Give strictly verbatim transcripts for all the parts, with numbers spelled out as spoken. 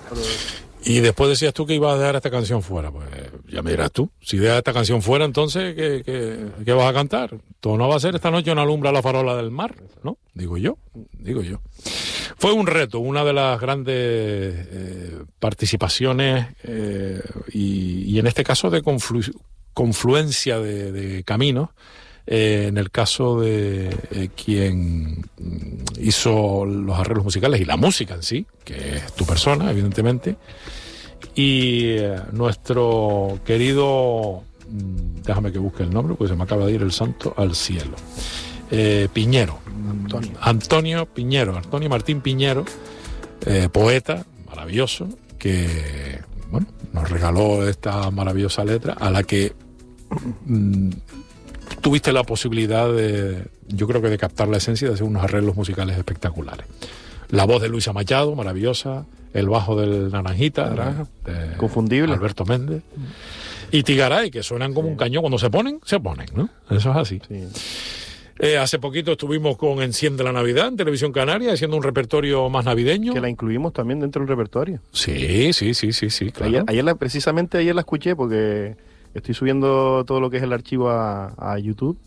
Y después decías tú que ibas a dejar esta canción fuera. Pues ya me dirás tú. Si dejas esta canción fuera, entonces, ¿qué, qué, qué vas a cantar? Todo no va a ser esta noche una alumbra la farola del mar, ¿no? Digo yo, digo yo. Fue un reto, una de las grandes eh, participaciones eh, y, y en este caso de conflu- confluencia de, de caminos. Eh, en el caso de eh, quien hizo los arreglos musicales y la música en sí, que es tu persona, evidentemente, y eh, nuestro querido, déjame que busque el nombre, porque se me acaba de ir el santo al cielo, eh, Piñero, Antonio. Antonio Piñero, Antonio Martín Piñero, eh, poeta maravilloso, que bueno, nos regaló esta maravillosa letra, a la que mm, tuviste la posibilidad de, yo creo que de captar la esencia y de hacer unos arreglos musicales espectaculares. La voz de Luisa Machado, maravillosa, el bajo del Naranjita, Naranja, de confundible, Alberto Méndez, y Tigaray, que suenan como sí. un cañón, cuando se ponen, se ponen, ¿no? Eso es así. Sí. Eh, hace poquito estuvimos con Enciende la Navidad en Televisión Canaria, haciendo un repertorio más navideño. Que la incluimos también dentro del repertorio. Sí, sí, sí, sí, sí, claro. Ayer, ayer la, precisamente ayer la escuché porque estoy subiendo todo lo que es el archivo a, a YouTube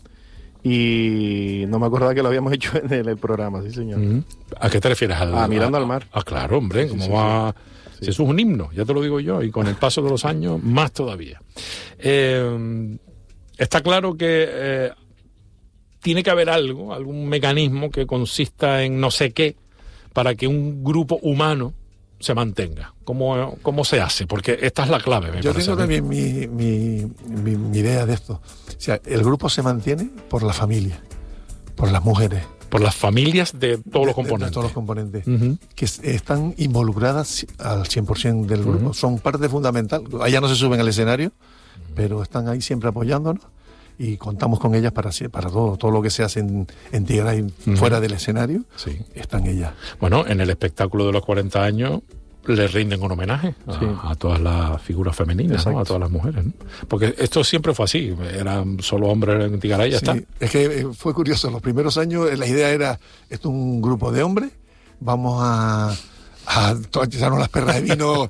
y no me acordaba que lo habíamos hecho en el, el programa, sí señor. Mm-hmm. ¿A qué te refieres? Al, ah, Mirando a, al mar. Ah, claro, hombre, como sí, sí, va... Sí. Eso es un himno, ya te lo digo yo, y con el paso de los años, más todavía. Eh, está claro que eh, tiene que haber algo, algún mecanismo que consista en no sé qué, para que un grupo humano se mantenga. ¿Cómo, cómo se hace? Porque esta es la clave, me Yo parece. tengo también mi, mi, mi, mi idea de esto. O sea, el grupo se mantiene por la familia, por las mujeres. Por las familias de todos de, los componentes. De, de todos los componentes. Uh-huh. Que están involucradas al cien por ciento del grupo. Uh-huh. Son parte fundamental. Allá no se suben al escenario, uh-huh. pero están ahí siempre apoyándonos. Y contamos con ellas para, para todo, todo lo que se hace en, en Tigray uh-huh. fuera del escenario, sí. están ellas. Bueno, en el espectáculo de los cuarenta años le rinden un homenaje a, sí. a todas las figuras femeninas, ¿no? A todas las mujeres, ¿no? Porque esto siempre fue así, eran solo hombres en Tigray y ya sí. está. Es que fue curioso, los primeros años la idea era, esto es un grupo de hombres, vamos a... a echarnos las perras de vino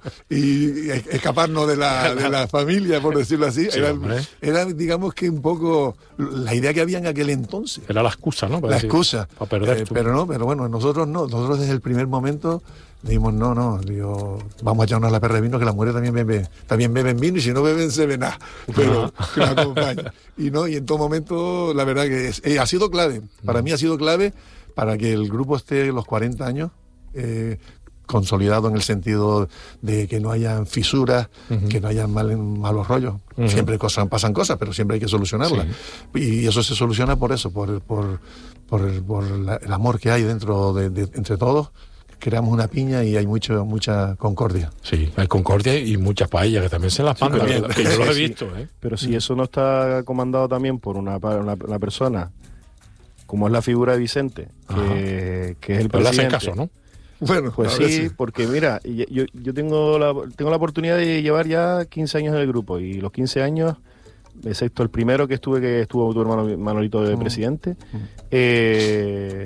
y escaparnos de la, de la familia, por decirlo así. Sí, era, era, digamos que un poco la idea que había en aquel entonces. Era la excusa, ¿no? Para la decir, excusa. Para perder eh, tu... Pero no, pero bueno, nosotros no. Nosotros desde el primer momento dijimos, no, no, digo, vamos a echarnos la perra de vino, que las mujeres también beben, también beben vino y si no beben se ven nada, pero que nos acompaña. Y no, y en todo momento, la verdad que es, eh, ha sido clave. Para no. mí ha sido clave para que el grupo esté los cuarenta años, eh, consolidado en el sentido de que no hayan fisuras, uh-huh. que no hayan mal, malos rollos. Uh-huh. Siempre cosas, pasan cosas, pero siempre hay que solucionarlas. Sí. Y eso se soluciona por eso, por, por, por, el, por la, el amor que hay dentro de, de entre todos. Creamos una piña y hay mucho, mucha concordia. Sí, hay concordia y muchas paellas que también se las mandan, sí, que yo los he visto. Sí. ¿eh? Pero si eso no está comandado también por una, una, una persona, como es la figura de Vicente, que, que es el pero presidente. Le hacen caso, ¿no? Bueno, pues sí, sí, porque mira, yo, yo tengo, la, tengo la oportunidad de llevar ya quince años en el grupo y los quince años, excepto el primero que estuve, que estuvo tu hermano Manolito de presidente, mm. eh,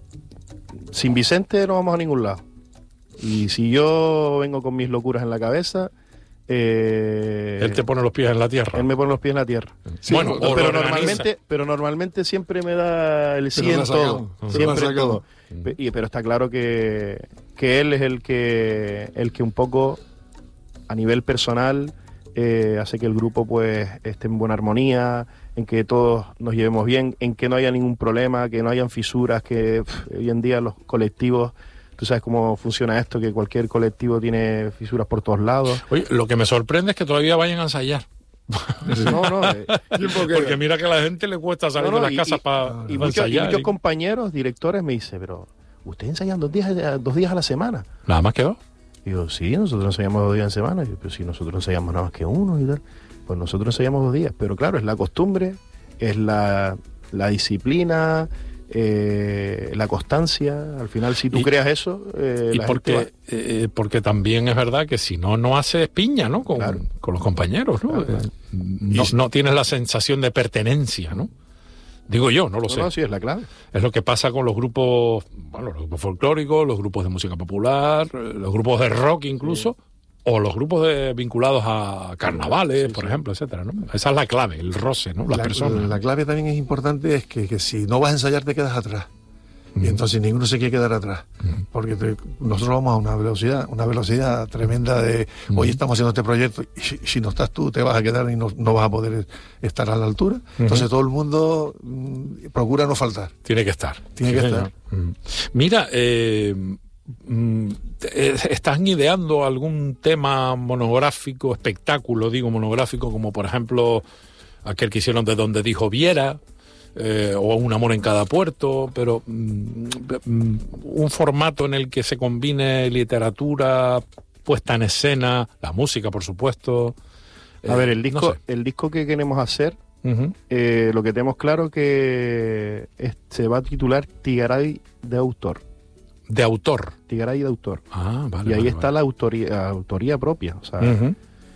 sin Vicente no vamos a ningún lado. Y si yo vengo con mis locuras en la cabeza... Eh, él te pone los pies en la tierra. Él me pone los pies en la tierra. Sí, bueno, no, pero normalmente, pero normalmente siempre me da el sí en todo. Siempre todo. Y, pero está claro que, que él es el que el que un poco a nivel personal eh, hace que el grupo pues esté en buena armonía, en que todos nos llevemos bien, en que no haya ningún problema, que no hayan fisuras, que pff, hoy en día los colectivos, tú sabes cómo funciona esto, que cualquier colectivo tiene fisuras por todos lados. Oye, lo que me sorprende es que todavía vayan a ensayar. No, no. Eh, porque mira que a la gente le cuesta salir no, no, de las casas para y, y, muchos, ensayar. Y muchos y... compañeros, directores me dicen, pero ¿usted ensayan dos días, dos días a la semana? ¿Nada más que dos? Y yo, sí, nosotros ensayamos dos días en semana. Y yo, pero si nosotros ensayamos nada más que uno y tal. Pues nosotros ensayamos dos días. Pero claro, es la costumbre, es la, la disciplina, eh, la constancia. Al final, si tú y, creas eso... Eh, y la porque, gente va... eh, porque también es verdad que si no, no haces piña, ¿no? Con, claro. con los compañeros, ¿no? Claro, claro. No, no tienes la sensación de pertenencia, ¿no? Digo yo, no lo no, sé. No, sí, es la clave. Es lo que pasa con los grupos, bueno, los grupos folclóricos, los grupos de música popular, los grupos de rock incluso, sí. o los grupos de, vinculados a carnavales, sí, por sí. ejemplo, etcétera, ¿no? Esa es la clave, el roce, ¿no? Las la, personas. La clave también es importante, es que, que si no vas a ensayar te quedas atrás. Y entonces ninguno se quiere quedar atrás, porque te, nosotros vamos a una velocidad una velocidad tremenda de hoy estamos haciendo este proyecto y si, si no estás tú te vas a quedar y no, no vas a poder estar a la altura. Entonces uh-huh. todo el mundo mm, procura no faltar. Tiene que estar. Tiene sí, que estar. Uh-huh. Mira, eh, mm, ¿estás ideando algún tema monográfico, espectáculo, digo monográfico, como por ejemplo aquel que hicieron de Donde dijo Viera? Eh, o Un amor en cada puerto, pero mm, un formato en el que se combine literatura, puesta en escena, la música, por supuesto. Eh, a ver, el disco, no sé. el disco que queremos hacer, uh-huh. eh, lo que tenemos claro que es, se va a titular Tigaray de autor. De autor. Tigaray de autor. Ah, vale. Y ahí vale, está vale. la autoría, autoría propia, o sea. Uh-huh.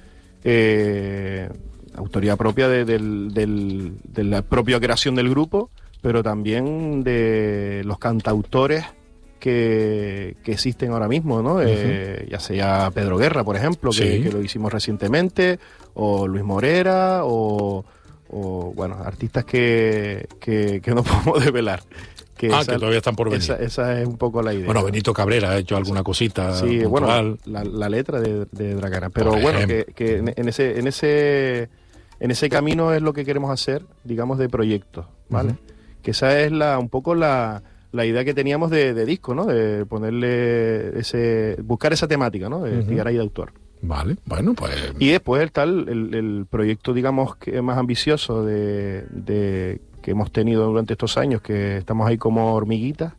eh, autoría propia de, de, de, de la propia creación del grupo, pero también de los cantautores que, que existen ahora mismo, ¿no? Uh-huh. Eh, ya sea Pedro Guerra, por ejemplo, que, sí. que lo hicimos recientemente, o Luis Morera, o, o bueno, artistas que, que, que no podemos develar. Que ah, esa, que todavía están por venir. Esa, esa es un poco la idea. Bueno, Benito Cabrera ha hecho alguna cosita sí, puntual. Bueno, la, la letra de, de Dragana. Pero por bueno, que, que en, en ese... En ese En ese camino es lo que queremos hacer, digamos, de proyectos, ¿vale? Uh-huh. Que esa es la un poco la, la idea que teníamos de, de disco, ¿no? De ponerle ese... buscar esa temática, ¿no? De uh-huh. Tigaray de autor. Vale, bueno, pues... Y después está el, el, el proyecto, digamos, que más ambicioso de, de que hemos tenido durante estos años, que estamos ahí como hormiguitas,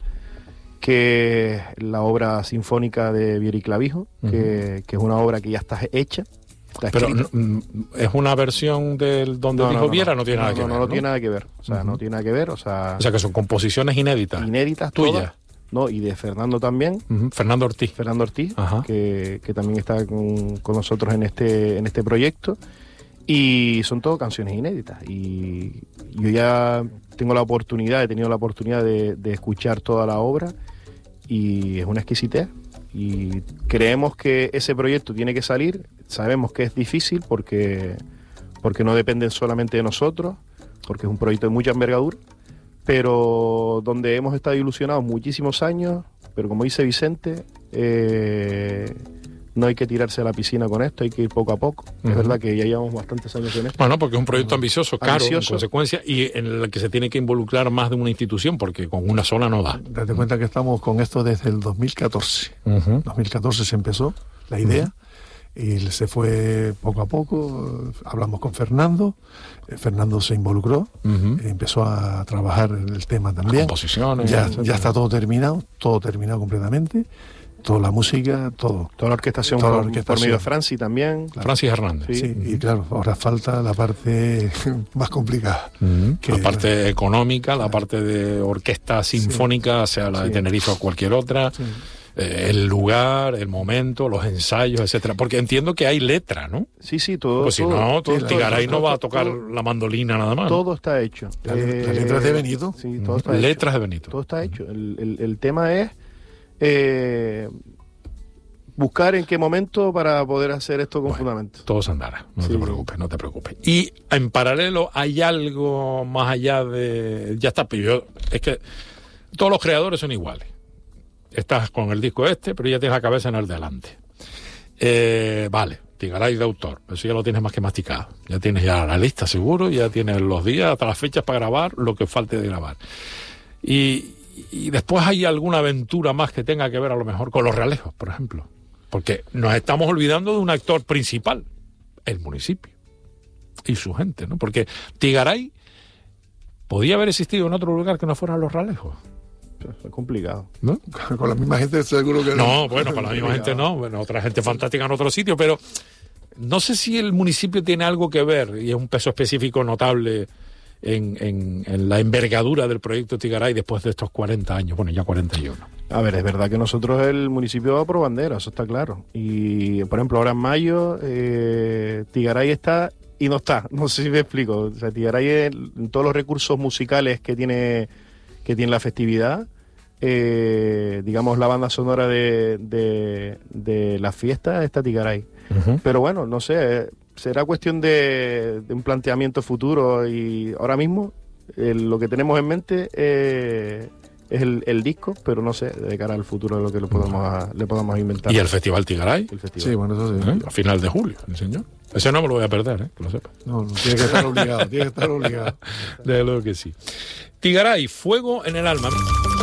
que es la obra sinfónica de Viera y Clavijo, uh-huh. que, que es una obra que ya está hecha. Pero no, es una versión del Donde no, dijo no, no, Viera, no tiene no, nada que no, ver. No, no, no tiene nada que ver. O sea, uh-huh. no tiene nada que ver. O sea, o sea, que son composiciones inéditas. Inéditas tuyas. Todas, no, y de Fernando también. Uh-huh. Fernando Ortiz. Fernando Ortiz, que, que también está con, con nosotros en este, en este proyecto. Y son todo canciones inéditas. Y yo ya tengo la oportunidad, he tenido la oportunidad de, de escuchar toda la obra. Y es una exquisitez. Y creemos que ese proyecto tiene que salir. Sabemos que es difícil porque, porque no dependen solamente de nosotros, porque es un proyecto de mucha envergadura, pero donde hemos estado ilusionados muchísimos años, pero como dice Vicente, eh, no hay que tirarse a la piscina con esto, hay que ir poco a poco. Uh-huh. Es verdad que ya llevamos bastantes años en esto. Bueno, porque es un proyecto ambicioso, caro, ambicioso. en consecuencia, y en el que se tiene que involucrar más de una institución, porque con una sola no da. Date uh-huh. cuenta que estamos con esto desde el dos mil catorce. Uh-huh. dos mil catorce se empezó la idea. Uh-huh. Y se fue poco a poco, hablamos con Fernando, eh, Fernando se involucró, uh-huh. eh, empezó a trabajar en el tema también. Las composiciones. Ya, ya está todo terminado, todo terminado completamente, toda la música, todo. Toda la orquestación, toda por, la orquestación. por medio de Franci también. Claro. Francis Hernández. Sí, sí uh-huh. y claro, ahora falta la parte más complicada. Uh-huh. Que la parte económica, la parte de orquesta sinfónica, sí. sea la de sí. Tenerife o cualquier otra. Sí. Eh, el lugar, el momento, los ensayos, etcétera, porque entiendo que hay letra, ¿no? Sí, sí, todo. Pues si todo, no, todo, Tigaray todo, no todo, va a tocar todo, la mandolina nada más. Todo está hecho. La, eh, las letras de Benito. Sí, todo está letras hecho. de Benito. Todo está hecho. El, el, el tema es eh, buscar en qué momento para poder hacer esto con bueno, fundamento. Todo se andará, no sí. te preocupes, no te preocupes. Y en paralelo hay algo más allá de... Ya está, pero yo... Es que todos los creadores son iguales. Estás con el disco este, pero ya tienes la cabeza en el delante. Eh, vale, Tigaray de autor, eso ya lo tienes más que masticado. Ya tienes ya la lista seguro, ya tienes los días, hasta las fechas para grabar, lo que falte de grabar. Y, y después hay alguna aventura más que tenga que ver a lo mejor con los realejos, por ejemplo. Porque nos estamos olvidando de un actor principal, el municipio y su gente, ¿no? Porque Tigaray podía haber existido en otro lugar que no fueran los realejos. Es complicado. ¿No? Con la misma gente seguro que no. No, bueno, con la misma gente no. Bueno, otra gente fantástica en otro sitio, pero no sé si el municipio tiene algo que ver y es un peso específico notable en, en, en la envergadura del proyecto Tigaray después de estos cuarenta años, bueno, ya cuarenta y uno. A ver, es verdad que nosotros el municipio va por bandera, eso está claro. Y, por ejemplo, ahora en mayo, eh, Tigaray está y no está. No sé si me explico. O sea, Tigaray, en todos los recursos musicales que tiene, que tiene la festividad, eh, digamos, la banda sonora de, de, de la fiesta está Tigaray. Uh-huh. Pero bueno, no sé, será cuestión de, de un planteamiento futuro, y ahora mismo eh, lo que tenemos en mente eh, es el, el disco, pero no sé, de cara al futuro, lo que lo podamos, le podamos inventar. ¿Y el Festival Tigaray? El festival. Sí, bueno, eso sí. ¿Eh? A final de julio, el señor. Ese no me lo voy a perder, ¿eh? Que lo sepa. No, no, tiene que estar obligado, tiene que estar obligado. Desde luego que sí. Tigaray, Fuego en el alma.